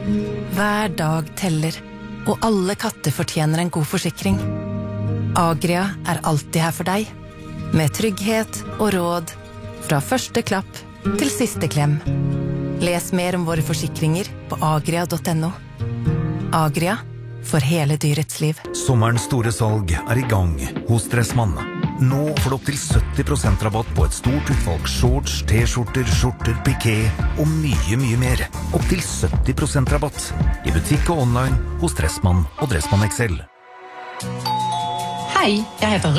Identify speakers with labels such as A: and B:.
A: Hver dag teller, og alle katter fortjener en god forsikring. Agria alltid her for deg, med trygghet og råd, fra første klapp til siste klem. Les mer om våre forsikringer på agria.no. Agria, for hele dyrets liv.
B: Sommerens store salg I gang hos Dressmann. Nå får du opp til 70% rabatt på et stort utvalg shorts, t-skjorter, skjorter, piké og mye mer. Opp til 70% rabatt I butikk og online hos Dressmann og Dressmann XL.
C: Hei, jeg heter